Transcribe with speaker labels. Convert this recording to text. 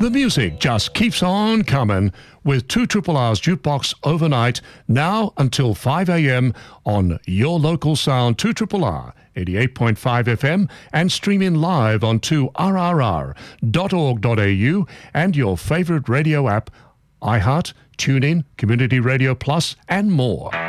Speaker 1: The music just keeps on coming with 2RRR's Jukebox overnight, now until 5 a.m. on your local sound 2RRR 88.5 FM and streaming live on 2rrr.org.au and your favorite radio app, iHeart, TuneIn, Community Radio Plus and more.